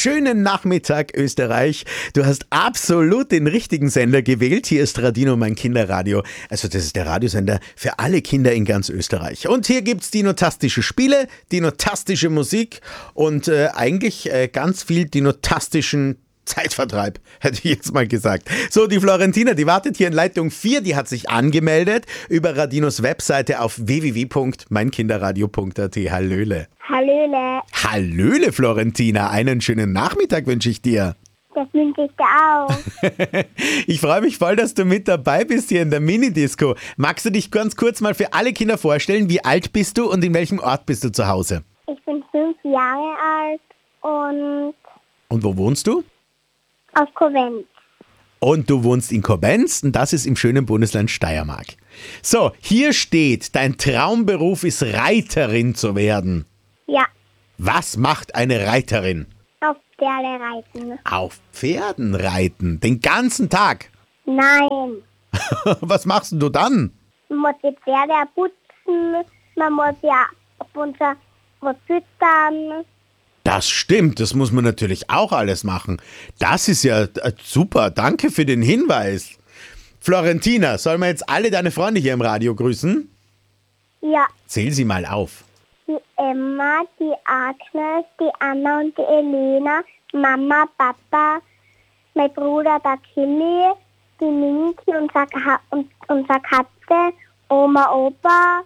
schönen Nachmittag, Österreich. Du hast absolut den richtigen Sender gewählt. Hier ist Radino, mein Kinderradio. Also das ist der Radiosender für alle Kinder in ganz Österreich. Und hier gibt's dinotastische Spiele, dinotastische Musik und eigentlich ganz viel dinotastischen Zeitvertreib, hätte ich jetzt mal gesagt. So, die Florentina, die wartet hier in Leitung 4, die hat sich angemeldet über Radinos Webseite auf www.meinkinderradio.at. Hallöle. Hallöle. Hallöle, Florentina. Einen schönen Nachmittag wünsche ich dir. Das wünsche ich dir auch. Ich freue mich voll, dass du mit dabei bist hier in der Minidisco. Magst du dich ganz kurz mal für alle Kinder vorstellen? Wie alt bist du und in welchem Ort bist du zu Hause? Ich bin 5 Jahre alt und Und wo wohnst du? auf Kovenz. Und du wohnst in Kobenz und das ist im schönen Bundesland Steiermark. So, hier steht, dein Traumberuf ist Reiterin zu werden. Ja, Was macht eine Reiterin? auf Pferde reiten. Auf Pferden reiten, den ganzen Tag. Nein, Was machst du dann? man muss die Pferde putzen, man muss ja ab und zu was füttern. Das stimmt, das muss man natürlich auch alles machen. Das ist ja super, danke für den Hinweis. Florentina, sollen wir jetzt alle deine Freunde hier im Radio grüßen? Ja, Zähl sie mal auf. die Emma, die Agnes, die Anna und die Elena, Mama, Papa, mein Bruder, der Kimi, die Minki, unsere Katze, Oma, Opa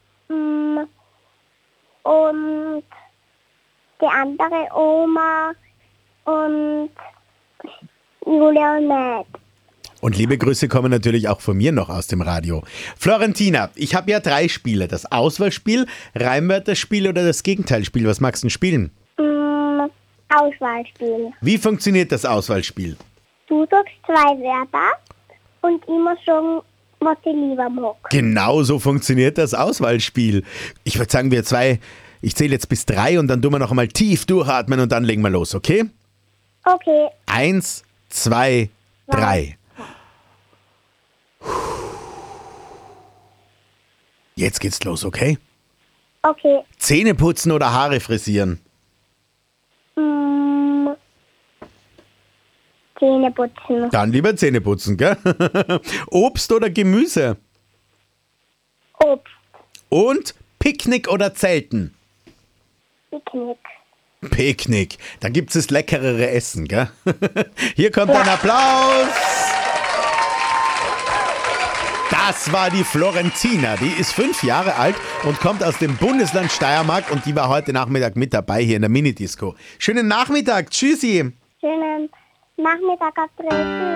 und die andere Oma und Julia und Matt. Und liebe Grüße kommen natürlich auch von mir noch aus dem Radio. Florentina, ich habe ja 3 Spiele. Das Auswahlspiel, Reimwörterspiel oder das Gegenteilspiel. Was magst du denn spielen? Auswahlspiel. Wie funktioniert das Auswahlspiel? Du sagst 2 Wörter und ich muss sagen, was ich lieber mag. Genau so funktioniert das Auswahlspiel. Ich würde sagen, ich zähle jetzt bis 3 und dann tun wir noch einmal tief durchatmen und dann legen wir los, okay? Okay, 1, 2, 3. Jetzt geht's los, okay? okay. Zähne putzen oder Haare frisieren? Zähne putzen. Dann lieber Zähne putzen, gell? Obst oder Gemüse? Obst. Und Picknick oder Zelten? Picknick. Picknick. Dann gibt's das leckerere Essen, gell? Hier kommt ein Applaus. Das war die Florentina. Die ist 5 Jahre alt und kommt aus dem Bundesland Steiermark und die war heute Nachmittag mit dabei hier in der Minidisco. Schönen Nachmittag. Tschüssi. Schönen Nachmittag auf Dresden.